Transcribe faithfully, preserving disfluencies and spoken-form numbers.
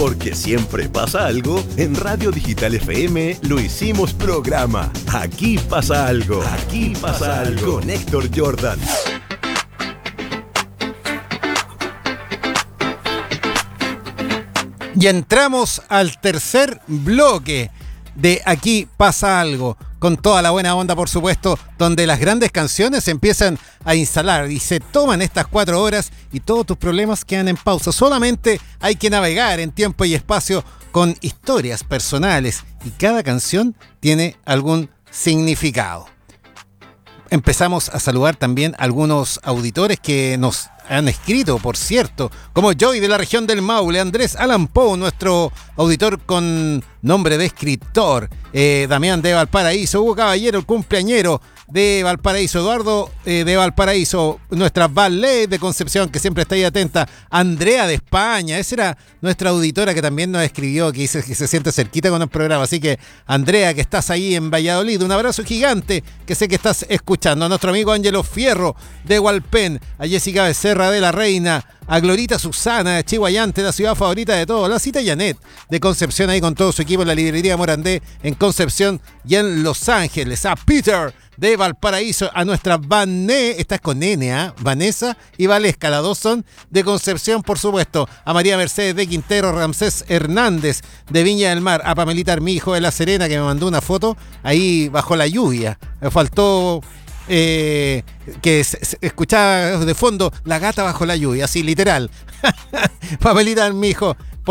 Porque siempre pasa algo, en Radio Digital F M lo hicimos programa. Aquí pasa algo. Aquí pasa algo. Con Héctor Jordan. Y entramos al tercer bloque de Aquí pasa algo, con toda la buena onda, por supuesto, donde las grandes canciones se empiezan a instalar y se toman estas cuatro horas y todos tus problemas quedan en pausa. Solamente hay que navegar en tiempo y espacio con historias personales y cada canción tiene algún significado. Empezamos a saludar también a algunos auditores que nos han escrito, por cierto, como Joy de la región del Maule, Andrés Allan Poe, nuestro auditor con nombre de escritor, eh, Damián de Valparaíso, Hugo Caballero, el cumpleañero de Valparaíso, Eduardo eh, de Valparaíso, nuestra Valet de Concepción, que siempre está ahí atenta, Andrea de España, esa era nuestra auditora que también nos escribió, que dice que se siente cerquita con el programa, así que Andrea, que estás ahí en Valladolid, un abrazo gigante, que sé que estás escuchando, a nuestro amigo Ángelo Fierro de Hualpén, a Jessica Becerra de La Reina, a Glorita Susana de Chihuayante, la ciudad favorita de todos, la Cita Janet de Concepción, ahí con todo su equipo en la librería Morandé en Concepción y en Los Ángeles, a Peter de Valparaíso, a nuestra Vané, esta es con N, ¿eh? Vanessa y Valesca, las dos son de Concepción, por supuesto, a María Mercedes de Quintero, Ramsés Hernández de Viña del Mar, a Pamelita Armijo de La Serena, que me mandó una foto ahí bajo la lluvia, me faltó... Eh, que se, se escuchaba de fondo la gata bajo la lluvia, así literal. Papelita Armijo,